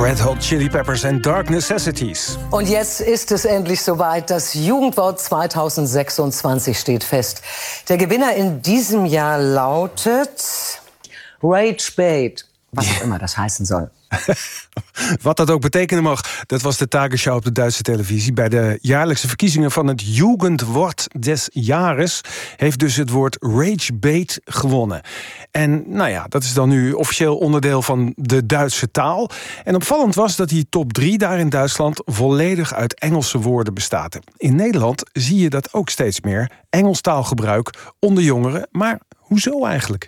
Red Hot Chili Peppers and Dark Necessities. Und jetzt ist es endlich soweit. Das Jugendwort 2026 steht fest. Der Gewinner in diesem Jahr lautet Rage Bait. Was auch immer das heißen soll. Wat dat ook betekenen mag, dat was de Tagesschau op de Duitse televisie. Bij de jaarlijkse verkiezingen van het Jugendwort des Jahres heeft dus het woord Rage Bait gewonnen. En nou ja, dat is dan nu officieel onderdeel van de Duitse taal. En opvallend was dat die top 3 daar in Duitsland volledig uit Engelse woorden bestaat. In Nederland zie je dat ook steeds meer, Engels taalgebruik onder jongeren. Maar hoezo eigenlijk?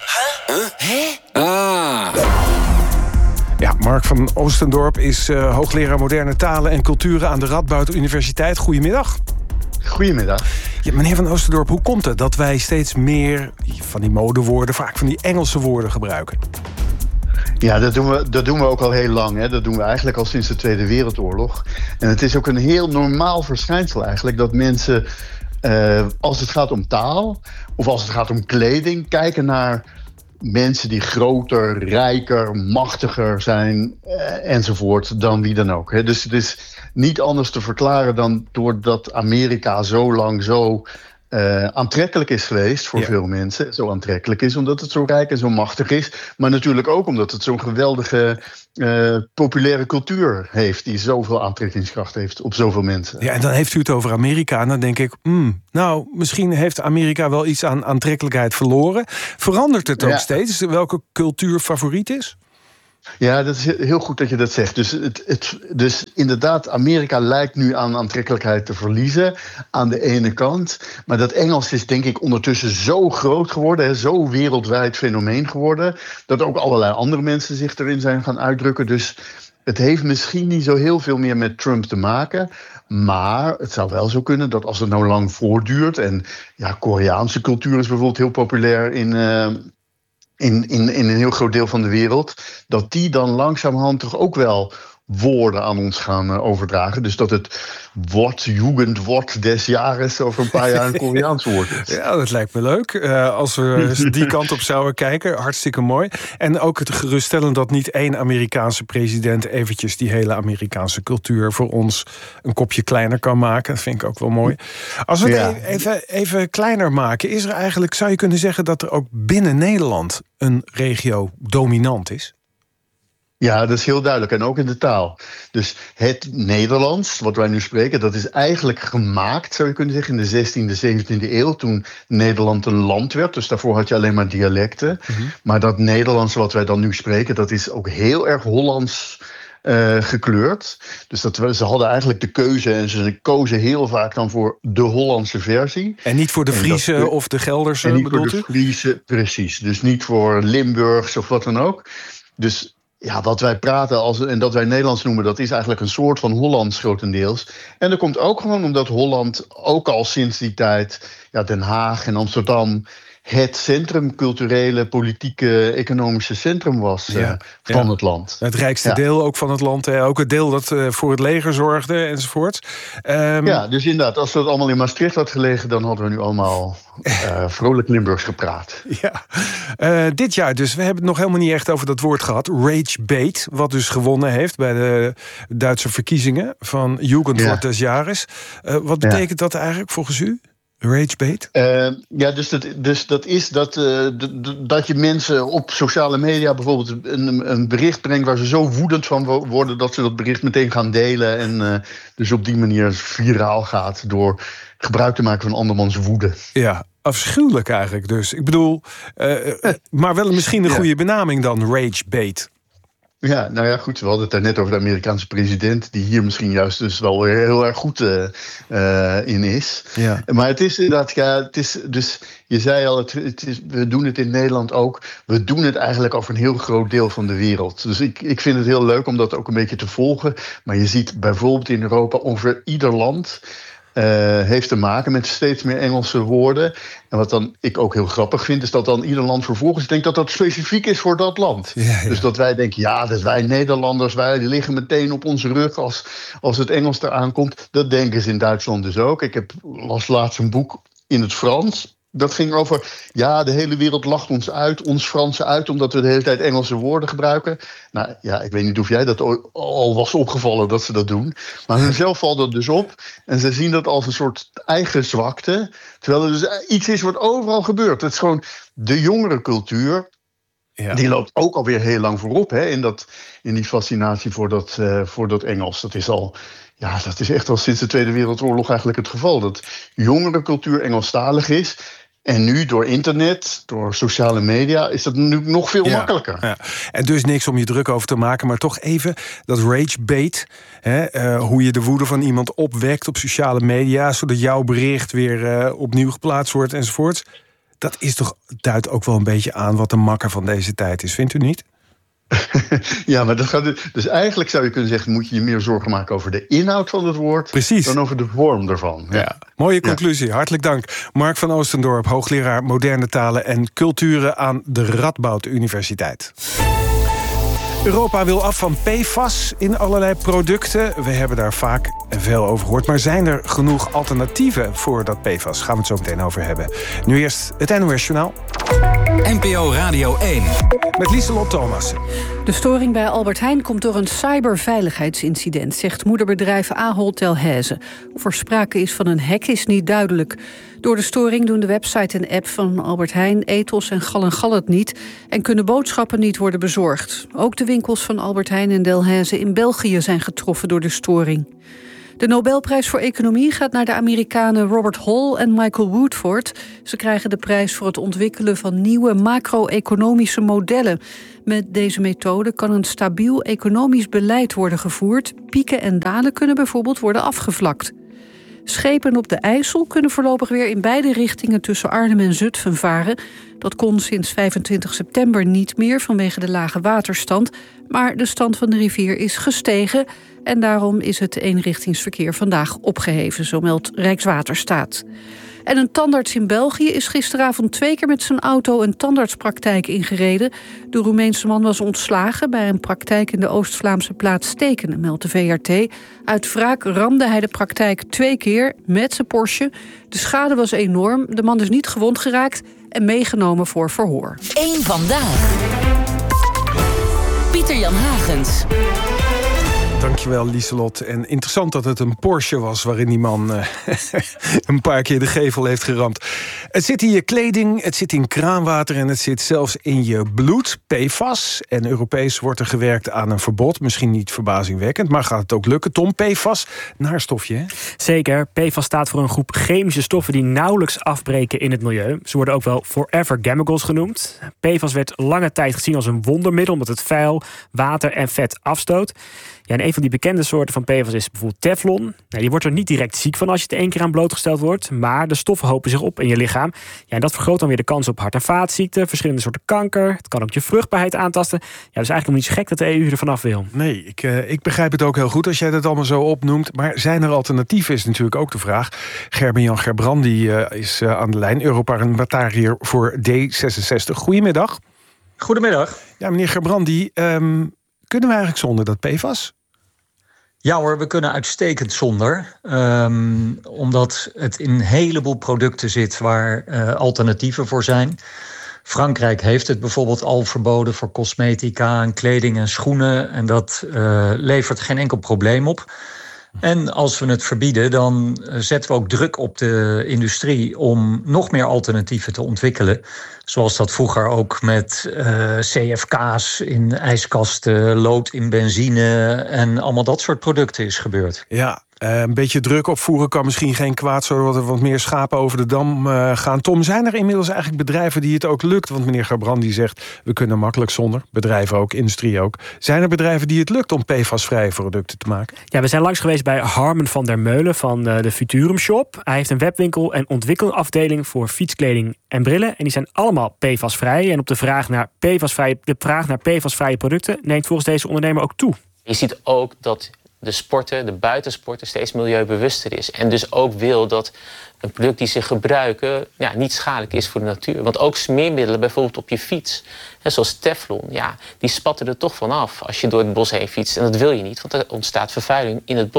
Ja, Mark van Oostendorp is hoogleraar moderne talen en culturen aan de Radboud Universiteit. Goedemiddag. Goedemiddag. Ja, meneer van Oostendorp, hoe komt het dat wij steeds meer van die modewoorden, vaak van die Engelse woorden gebruiken? Ja, dat doen we ook al heel lang. Hè. Dat doen we eigenlijk al sinds de Tweede Wereldoorlog. En het is ook een heel normaal verschijnsel eigenlijk dat mensen, als het gaat om taal of als het gaat om kleding, kijken naar mensen die groter, rijker, machtiger zijn enzovoort dan wie dan ook. Hè. Dus het is niet anders te verklaren dan doordat Amerika zo lang zo aantrekkelijk is geweest voor veel mensen. Zo aantrekkelijk is omdat het zo rijk en zo machtig is. Maar natuurlijk ook omdat het zo'n geweldige populaire cultuur heeft die zoveel aantrekkingskracht heeft op zoveel mensen. Ja, en dan heeft u het over Amerika. En dan denk ik, nou, misschien heeft Amerika wel iets aan aantrekkelijkheid verloren. Verandert het ook steeds? Welke cultuur favoriet is? Ja, dat is heel goed dat je dat zegt. Dus inderdaad, Amerika lijkt nu aan aantrekkelijkheid te verliezen aan de ene kant. Maar dat Engels is denk ik ondertussen zo groot geworden, zo wereldwijd fenomeen geworden, dat ook allerlei andere mensen zich erin zijn gaan uitdrukken. Dus het heeft misschien niet zo heel veel meer met Trump te maken. Maar het zou wel zo kunnen dat als het nou lang voortduurt, en ja, Koreaanse cultuur is bijvoorbeeld heel populair in een heel groot deel van de wereld, dat die dan langzamerhand toch ook wel woorden aan ons gaan overdragen. Dus dat het Jugendwort des Jahres over een paar jaar een Koreaans woord is. Ja, dat lijkt me leuk. Als we die kant op zouden kijken, hartstikke mooi. En ook het geruststellend dat niet één Amerikaanse president eventjes die hele Amerikaanse cultuur voor ons een kopje kleiner kan maken. Dat vind ik ook wel mooi. Als we het even kleiner maken, is er eigenlijk, zou je kunnen zeggen dat er ook binnen Nederland een regio dominant is? Ja, dat is heel duidelijk. En ook in de taal. Dus het Nederlands, wat wij nu spreken, dat is eigenlijk gemaakt, zou je kunnen zeggen, in de 16e, 17e eeuw, toen Nederland een land werd. Dus daarvoor had je alleen maar dialecten. Mm-hmm. Maar dat Nederlands wat wij dan nu spreken, dat is ook heel erg Hollands gekleurd. Dus ze hadden eigenlijk de keuze en ze kozen heel vaak dan voor de Hollandse versie. En niet voor de Friese of de Gelderse, en niet bedoelt voor u? de Friese, precies. Dus niet voor Limburgs of wat dan ook. Dus ja, wat wij praten en dat wij Nederlands noemen, dat is eigenlijk een soort van Hollands grotendeels. En dat komt ook gewoon omdat Holland ook al sinds die tijd, Den Haag en Amsterdam, het centrum, culturele, politieke, economische centrum was van het land. Het rijkste deel ook van het land. Ook het deel dat voor het leger zorgde enzovoort. Ja, dus inderdaad, als dat allemaal in Maastricht had gelegen, dan hadden we nu allemaal vrolijk Limburgs gepraat. Ja. Dit jaar dus, we hebben het nog helemaal niet echt over dat woord gehad. Rage Bait, wat dus gewonnen heeft bij de Duitse verkiezingen van Jugendwort des Jahres. Wat betekent dat eigenlijk volgens u? Rage Bait? Dus dat is dat je mensen op sociale media bijvoorbeeld een bericht brengt waar ze zo woedend van worden dat ze dat bericht meteen gaan delen en dus op die manier viraal gaat door gebruik te maken van andermans woede. Ja, afschuwelijk eigenlijk dus. Ik bedoel, maar wel misschien een goede benaming dan, Rage Bait. Ja, nou ja, goed. We hadden het daar net over de Amerikaanse president, die hier misschien juist dus wel weer heel erg goed in is. Ja. Maar het is inderdaad, dus je zei al, we doen het in Nederland ook. We doen het eigenlijk over een heel groot deel van de wereld. Dus ik vind het heel leuk om dat ook een beetje te volgen. Maar je ziet bijvoorbeeld in Europa ongeveer ieder land heeft te maken met steeds meer Engelse woorden. En wat dan ik ook heel grappig vind, is dat dan ieder land vervolgens denkt dat dat specifiek is voor dat land. Ja. Dus dat wij denken, dat wij Nederlanders, wij liggen meteen op onze rug als het Engels eraan komt. Dat denken ze in Duitsland dus ook. Ik las laatst een boek in het Frans. Dat ging over, de hele wereld lacht ons uit, ons Fransen uit, omdat we de hele tijd Engelse woorden gebruiken. Nou ja, ik weet niet of jij dat al was opgevallen dat ze dat doen. Maar hunzelf valt dat dus op. En ze zien dat als een soort eigen zwakte. Terwijl er dus iets is wat overal gebeurt. Het is gewoon de jongere cultuur. Ja. Die loopt ook alweer heel lang voorop, hè, in die fascinatie voor dat Engels. Dat is echt al sinds de Tweede Wereldoorlog eigenlijk het geval. Dat jongere cultuur Engelstalig is. En nu door internet, door sociale media, is dat nu nog veel makkelijker. Ja. En dus niks om je druk over te maken, maar toch even dat ragebait. Hoe je de woede van iemand opwekt op sociale media, zodat jouw bericht weer opnieuw geplaatst wordt enzovoort. Dat duidt ook wel een beetje aan wat de makker van deze tijd is, vindt u niet? Ja, maar dat gaat dus eigenlijk zou je kunnen zeggen, moet je meer zorgen maken over de inhoud van het woord. Precies. Dan over de vorm ervan. Ja. Mooie conclusie, hartelijk dank. Mark van Oostendorp, hoogleraar moderne talen en culturen aan de Radboud Universiteit. Europa wil af van PFAS in allerlei producten. We hebben daar vaak veel over gehoord. Maar zijn er genoeg alternatieven voor dat PFAS? Gaan we het zo meteen over hebben. Nu eerst het NOS Journaal. NPO Radio 1. Met Lieselot Thomassen. De storing bij Albert Heijn komt door een cyberveiligheidsincident, zegt moederbedrijf Ahold Delhaize. Of er sprake is van een hack is niet duidelijk. Door de storing doen de website en app van Albert Heijn, Ethos en Gal & Gal het niet en kunnen boodschappen niet worden bezorgd. Ook de winkels van Albert Heijn en Delhaize in België zijn getroffen door de storing. De Nobelprijs voor Economie gaat naar de Amerikanen Robert Hall en Michael Woodford. Ze krijgen de prijs voor het ontwikkelen van nieuwe macro-economische modellen. Met deze methode kan een stabiel economisch beleid worden gevoerd. Pieken en dalen kunnen bijvoorbeeld worden afgevlakt. Schepen op de IJssel kunnen voorlopig weer in beide richtingen tussen Arnhem en Zutphen varen. Dat kon sinds 25 september niet meer vanwege de lage waterstand. Maar de stand van de rivier is gestegen en daarom is het eenrichtingsverkeer vandaag opgeheven, zo meldt Rijkswaterstaat. En een tandarts in België is gisteravond 2 keer met zijn auto een tandartspraktijk ingereden. De Roemeense man was ontslagen bij een praktijk in de Oost-Vlaamse plaats Stekenen, meldt de VRT. Uit wraak ramde hij de praktijk 2 keer met zijn Porsche. De schade was enorm, de man is niet gewond geraakt en meegenomen voor verhoor. 1 vandaag. Pieter-Jan Hagens. Dankjewel, Lieselot. En interessant dat het een Porsche was waarin die man een paar keer de gevel heeft geramd. Het zit in je kleding, het zit in kraanwater en het zit zelfs in je bloed. PFAS. En Europees wordt er gewerkt aan een verbod. Misschien niet verbazingwekkend, maar gaat het ook lukken? Tom, PFAS, naar stofje, hè? Zeker. PFAS staat voor een groep chemische stoffen die nauwelijks afbreken in het milieu. Ze worden ook wel forever chemicals genoemd. PFAS werd lange tijd gezien als een wondermiddel omdat het vuil, water en vet afstoot. Ja, en een van die bekende soorten van PFAS is bijvoorbeeld Teflon. Nou, je wordt er niet direct ziek van als je er 1 keer aan blootgesteld wordt, maar de stoffen hopen zich op in je lichaam. Ja, en dat vergroot dan weer de kans op hart- en vaatziekten, verschillende soorten kanker. Het kan ook je vruchtbaarheid aantasten. Ja, dus eigenlijk nog niet zo gek dat de EU er vanaf wil. Nee, ik begrijp het ook heel goed als jij dat allemaal zo opnoemt. Maar zijn er alternatieven, is natuurlijk ook de vraag. Gerben-Jan Gerbrandy is aan de lijn, Europarlementariër voor D66. Goedemiddag. Goedemiddag. Ja, meneer Gerbrandy, kunnen we eigenlijk zonder dat PFAS? Ja hoor, we kunnen uitstekend zonder. Omdat het in een heleboel producten zit waar alternatieven voor zijn. Frankrijk heeft het bijvoorbeeld al verboden voor cosmetica en kleding en schoenen. En dat levert geen enkel probleem op. En als we het verbieden, dan zetten we ook druk op de industrie om nog meer alternatieven te ontwikkelen. Zoals dat vroeger ook met CFK's in ijskasten, lood in benzine en allemaal dat soort producten is gebeurd. Ja, een beetje druk opvoeren kan misschien geen kwaad, zodat er wat meer schapen over de dam gaan. Tom, zijn er inmiddels eigenlijk bedrijven die het ook lukt? Want meneer Gerbrandy zegt, we kunnen makkelijk zonder. Bedrijven ook, industrie ook. Zijn er bedrijven die het lukt om PFAS-vrije producten te maken? Ja, we zijn langs geweest bij Harmen van der Meulen van de Futurum Shop. Hij heeft een webwinkel en ontwikkelafdeling voor fietskleding en brillen. En die zijn allemaal PFAS-vrij. En op de vraag naar PFAS-vrije producten neemt volgens deze ondernemer ook toe. Je ziet ook dat de buitensporten steeds milieubewuster is. En dus ook wil dat een product die ze gebruiken niet schadelijk is voor de natuur. Want ook smeermiddelen, bijvoorbeeld op je fiets, zoals Teflon, die spatten er toch vanaf als je door het bos heen fietst. En dat wil je niet, want er ontstaat vervuiling in het bos.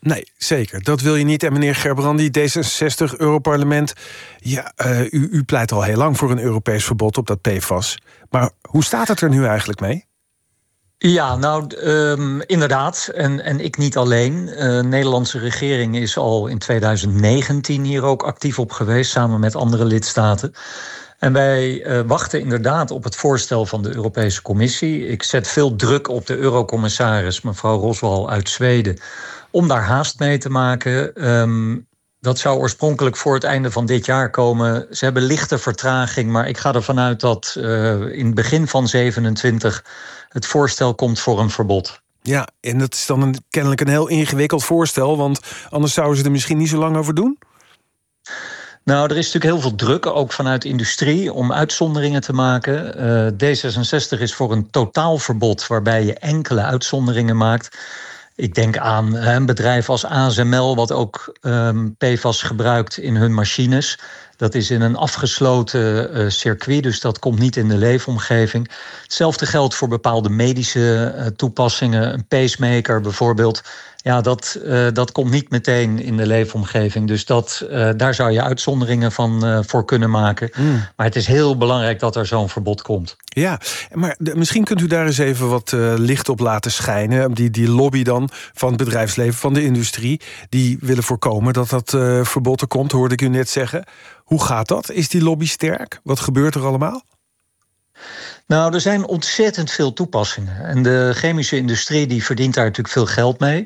Nee, zeker. Dat wil je niet. En meneer Gerbrandy, D66, Europarlement. Ja, u pleit al heel lang voor een Europees verbod op dat PFAS. Maar hoe staat het er nu eigenlijk mee? Ja, nou, inderdaad. En ik niet alleen. De Nederlandse regering is al in 2019 hier ook actief op geweest, samen met andere lidstaten. En wij wachten inderdaad op het voorstel van de Europese Commissie. Ik zet veel druk op de eurocommissaris, mevrouw Roswal uit Zweden, om daar haast mee te maken. Dat zou oorspronkelijk voor het einde van dit jaar komen. Ze hebben lichte vertraging, maar ik ga ervan uit dat in het begin van 2027 het voorstel komt voor een verbod. Ja, en dat is dan kennelijk een heel ingewikkeld voorstel, want anders zouden ze er misschien niet zo lang over doen? Nou, er is natuurlijk heel veel druk, ook vanuit de industrie, om uitzonderingen te maken. D66 is voor een totaalverbod waarbij je enkele uitzonderingen maakt. Ik denk aan een bedrijf als ASML, wat ook PFAS gebruikt in hun machines. Dat is in een afgesloten circuit, dus dat komt niet in de leefomgeving. Hetzelfde geldt voor bepaalde medische toepassingen. Een pacemaker bijvoorbeeld. Ja, dat komt niet meteen in de leefomgeving. Dus daar zou je uitzonderingen voor kunnen maken. Maar het is heel belangrijk dat er zo'n verbod komt. Ja, maar misschien kunt u daar eens even wat licht op laten schijnen. Die lobby dan van het bedrijfsleven, van de industrie, die willen voorkomen dat dat verbod er komt, hoorde ik u net zeggen. Hoe gaat dat? Is die lobby sterk? Wat gebeurt er allemaal? Nou, er zijn ontzettend veel toepassingen. En de chemische industrie die verdient daar natuurlijk veel geld mee.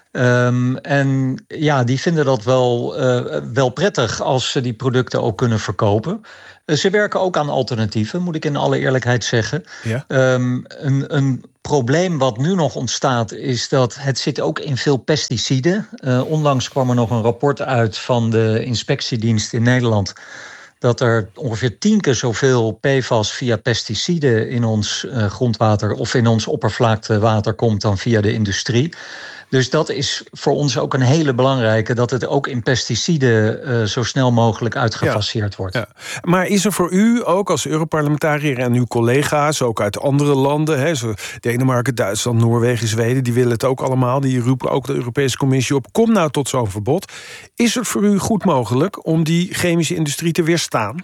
En ja, die vinden dat wel prettig als ze die producten ook kunnen verkopen. Ze werken ook aan alternatieven, moet ik in alle eerlijkheid zeggen. Ja. Een probleem wat nu nog ontstaat is dat het zit ook in veel pesticiden. Onlangs kwam er nog een rapport uit van de inspectiedienst in Nederland dat er ongeveer 10 keer zoveel PFAS via pesticiden in ons grondwater of in ons oppervlaktewater komt dan via de industrie. Dus dat is voor ons ook een hele belangrijke, dat het ook in pesticiden zo snel mogelijk uitgefaseerd wordt. Ja. Maar is er voor u ook als Europarlementariër en uw collega's, ook uit andere landen, zo Denemarken, Duitsland, Noorwegen, Zweden, die willen het ook allemaal, die roepen ook de Europese Commissie op, kom nou tot zo'n verbod. Is het voor u goed mogelijk om die chemische industrie te weerstaan?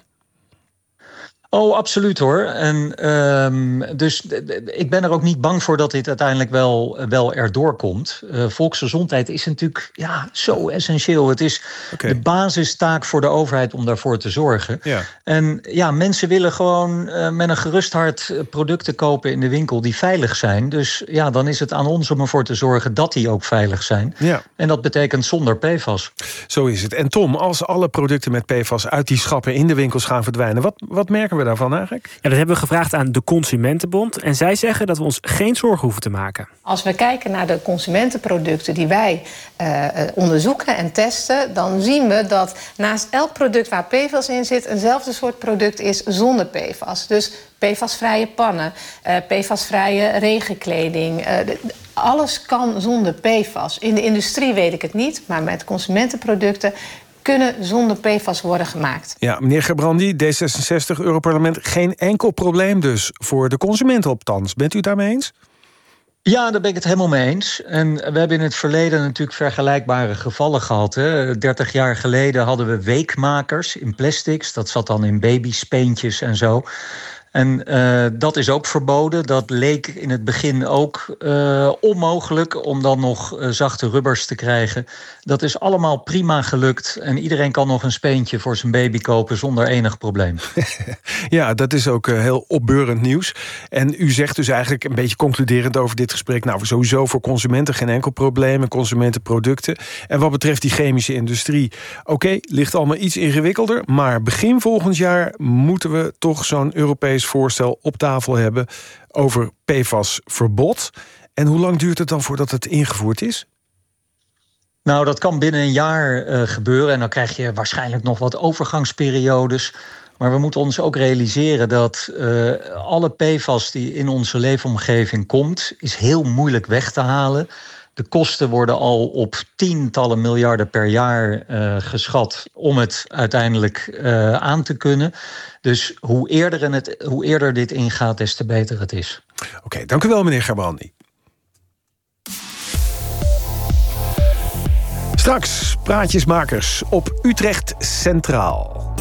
Oh, absoluut hoor. En dus ik ben er ook niet bang voor dat dit uiteindelijk wel erdoor komt. Volksgezondheid is natuurlijk zo essentieel. Het is de basistaak voor de overheid om daarvoor te zorgen. Ja. En ja, mensen willen gewoon met een gerust hart producten kopen in de winkel die veilig zijn. Dus ja, dan is het aan ons om ervoor te zorgen dat die ook veilig zijn. Ja. En dat betekent zonder PFAS. Zo is het. En Tom, als alle producten met PFAS uit die schappen in de winkels gaan verdwijnen, wat merken we daarvan eigenlijk? Ja, dat hebben we gevraagd aan de Consumentenbond. En zij zeggen dat we ons geen zorgen hoeven te maken. Als we kijken naar de consumentenproducten die wij onderzoeken en testen, dan zien we dat naast elk product waar PFAS in zit, eenzelfde soort product is zonder PFAS. Dus PFAS-vrije pannen, PFAS-vrije regenkleding. Alles kan zonder PFAS. In de industrie weet ik het niet, maar met consumentenproducten kunnen zonder PFAS worden gemaakt. Ja, meneer Gerbrandy, D66, Europarlement, geen enkel probleem dus voor de consumenten althans. Bent u het daarmee eens? Ja, daar ben ik het helemaal mee eens. En we hebben in het verleden natuurlijk vergelijkbare gevallen gehad. Hè. 30 jaar geleden hadden we weekmakers in plastics. Dat zat dan in babyspeentjes en zo. En dat is ook verboden. Dat leek in het begin ook onmogelijk om dan nog zachte rubbers te krijgen. Dat is allemaal prima gelukt. En iedereen kan nog een speentje voor zijn baby kopen zonder enig probleem. Ja, dat is ook heel opbeurend nieuws. En u zegt dus eigenlijk een beetje concluderend over dit gesprek, nou, sowieso voor consumenten geen enkel probleem en consumentenproducten. En wat betreft die chemische industrie, oké, ligt allemaal iets ingewikkelder. Maar begin volgend jaar moeten we toch zo'n Europees voorstel op tafel hebben over PFAS-verbod. En hoe lang duurt het dan voordat het ingevoerd is? Nou, dat kan binnen een jaar gebeuren. En dan krijg je waarschijnlijk nog wat overgangsperiodes. Maar we moeten ons ook realiseren dat alle PFAS die in onze leefomgeving komt, is heel moeilijk weg te halen. De kosten worden al op tientallen miljarden per jaar geschat om het uiteindelijk aan te kunnen. Dus hoe eerder dit ingaat, des te beter het is. Oké, dank u wel, meneer Gerbrandy. Straks Praatjesmakers op Utrecht Centraal.